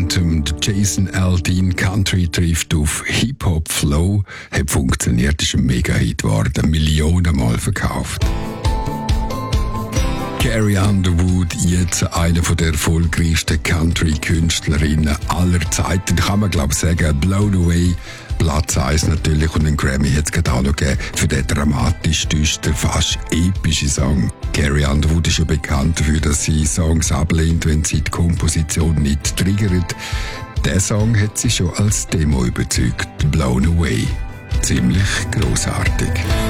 Momentum, Jason Aldean Country trifft auf Hip-Hop Flow, hat funktioniert, ist ein Mega-Hit geworden, Millionenmal verkauft. Carrie Underwood, jetzt eine der erfolgreichsten Country-Künstlerinnen aller Zeiten, kann man glaube ich sagen, Blown Away, Platz 1 natürlich, und den Grammy hat es gerade auch noch gegeben für den dramatisch düster, fast epischen Song. Carrie Underwood ist ja bekannt dafür, dass sie Songs ablehnt, wenn sie die Komposition nicht triggert. Der Song hat sie schon als Demo überzeugt, Blown Away. Ziemlich grossartig.